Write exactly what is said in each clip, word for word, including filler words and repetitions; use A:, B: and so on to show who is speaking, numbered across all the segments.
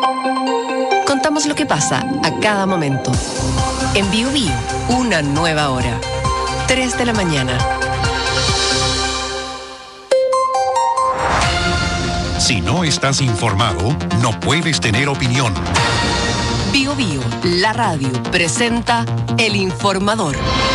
A: Contamos lo que pasa a cada momento. En Bio Bio, una nueva hora. tres de la mañana.
B: Si no estás informado, no puedes tener opinión.
A: Bio Bio, la radio, presenta El Informador.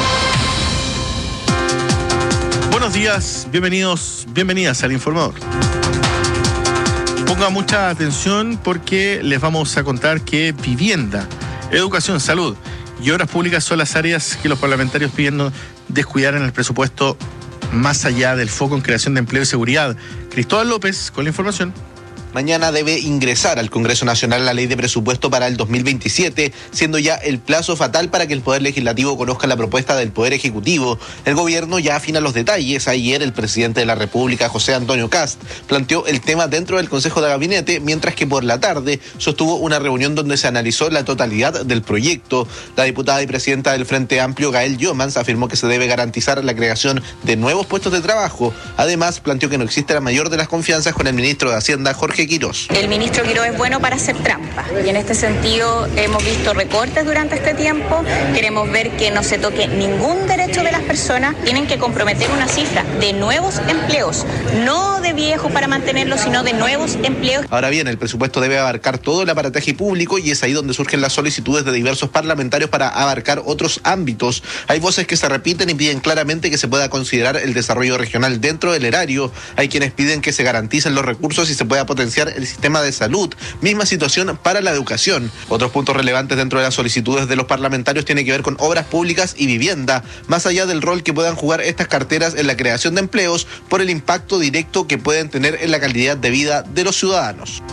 C: Buenos días, bienvenidos, bienvenidas al Informador. Ponga mucha atención porque les vamos a contar que vivienda, educación, salud y obras públicas son las áreas que los parlamentarios piden no descuidar en el presupuesto, más allá del foco en creación de empleo y seguridad. Cristóbal López con la información.
D: Mañana debe ingresar al Congreso Nacional la ley de presupuesto para el dos mil veintisiete, siendo ya el plazo fatal para que el Poder Legislativo conozca la propuesta del Poder Ejecutivo. El gobierno ya afina los detalles. Ayer el presidente de la República, José Antonio Kast, planteó el tema dentro del Consejo de Gabinete, mientras que por la tarde sostuvo una reunión donde se analizó la totalidad del proyecto. La diputada y presidenta del Frente Amplio, Gael Jomans, afirmó que se debe garantizar la creación de nuevos puestos de trabajo. Además, planteó que no existe la mayor de las confianzas con el ministro de Hacienda, Jorge Quirós.
E: El ministro Quirós es bueno para hacer trampa y en este sentido hemos visto recortes durante este tiempo. Queremos ver que no se toque ningún derecho de las personas. Tienen que comprometer una cifra de nuevos empleos, no de viejos para mantenerlos, sino de nuevos empleos.
D: Ahora bien, el presupuesto debe abarcar todo el aparataje público y es ahí donde surgen las solicitudes de diversos parlamentarios para abarcar otros ámbitos. Hay voces que se repiten y piden claramente que se pueda considerar el desarrollo regional dentro del erario. Hay quienes piden que se garanticen los recursos y se pueda potenciar el sistema de salud. Misma situación para la educación. Otros puntos relevantes dentro de las solicitudes de los parlamentarios tienen que ver con obras públicas y vivienda, más allá del rol que puedan jugar estas carteras en la creación de empleos por el impacto directo que pueden tener en la calidad de vida de los ciudadanos.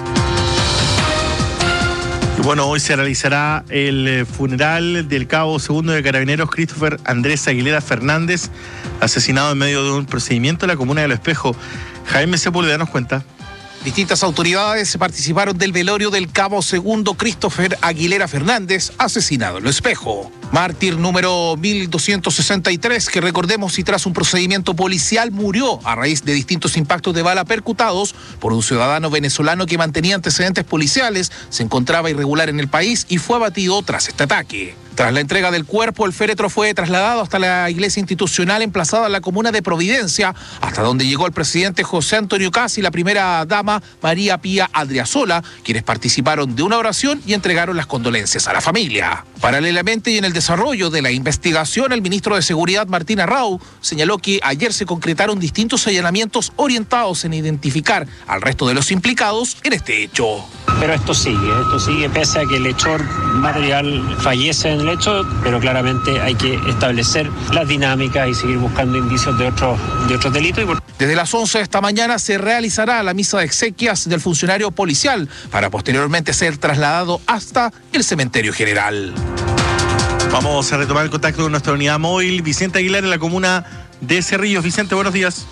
C: Bueno, hoy se realizará el funeral del cabo segundo de Carabineros Christopher Andrés Aguilera Fernández, asesinado en medio de un procedimiento en la comuna de Lo Espejo. Jaime Sepúlveda nos cuenta.
F: Distintas autoridades participaron del velorio del cabo segundo Christopher Aguilera Fernández, asesinado en Lo Espejo. Mártir número mil doscientos sesenta y tres, que recordemos, y tras un procedimiento policial murió a raíz de distintos impactos de bala percutados por un ciudadano venezolano que mantenía antecedentes policiales, se encontraba irregular en el país y fue abatido tras este ataque. Tras la entrega del cuerpo, el féretro fue trasladado hasta la iglesia institucional emplazada en la comuna de Providencia, hasta donde llegó el presidente José Antonio Kast y la primera dama María Pía Adriasola, quienes participaron de una oración y entregaron las condolencias a la familia. Paralelamente y en el desarrollo de la investigación, el ministro de Seguridad, Martín Arrau, señaló que ayer se concretaron distintos allanamientos orientados en identificar al resto de los implicados en este hecho.
G: Pero esto sigue, esto sigue pese a que el hechor material fallece en el hecho, pero claramente hay que establecer las dinámicas y seguir buscando indicios de otros de otros delitos. Y por...
F: Desde las once de esta mañana se realizará la misa de exequias del funcionario policial para posteriormente ser trasladado hasta el cementerio general.
C: Vamos a retomar el contacto con nuestra unidad móvil, Vicente Aguilar, en la comuna de Cerrillos. Vicente, buenos días.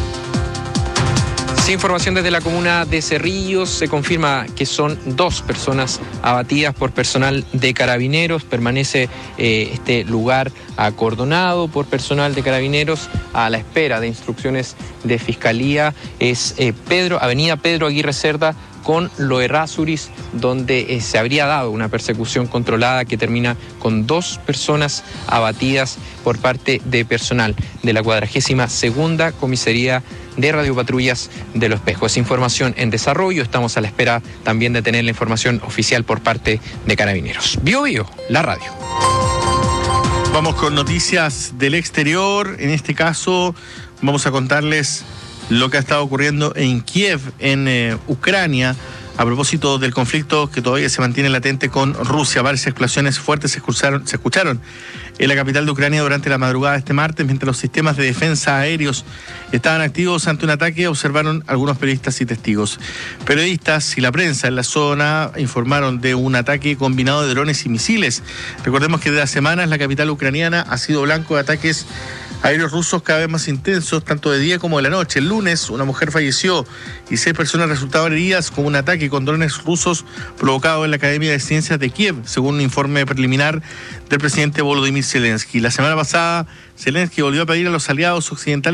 H: Sí, información desde la comuna de Cerrillos. Se confirma que son dos personas abatidas por personal de Carabineros. Permanece eh, este lugar acordonado por personal de Carabineros a la espera de instrucciones de Fiscalía. Es eh, Pedro, Avenida Pedro Aguirre Cerda con Lo Errázuriz, donde eh, se habría dado una persecución controlada que termina con dos personas abatidas por parte de personal de la cuadragésima segunda comisaría de radiopatrullas de Lo Espejo. Es información en desarrollo, estamos a la espera también de tener la información oficial por parte de Carabineros. Bio Bio, la radio.
C: Vamos con noticias del exterior. En este caso vamos a contarles lo que ha estado ocurriendo en Kiev, en eh, Ucrania, a propósito del conflicto que todavía se mantiene latente con Rusia. Varias explosiones fuertes se escucharon, se escucharon en la capital de Ucrania durante la madrugada de este martes, mientras los sistemas de defensa aéreos estaban activos ante un ataque, observaron algunos periodistas y testigos. Periodistas y la prensa en la zona informaron de un ataque combinado de drones y misiles. Recordemos que desde hace semanas la capital ucraniana ha sido blanco de ataques aéreos rusos cada vez más intensos, tanto de día como de la noche. El lunes, una mujer falleció y seis personas resultaron heridas con un ataque con drones rusos provocado en la Academia de Ciencias de Kiev, según un informe preliminar del presidente Volodymyr Zelensky. La semana pasada, Zelensky volvió a pedir a los aliados occidentales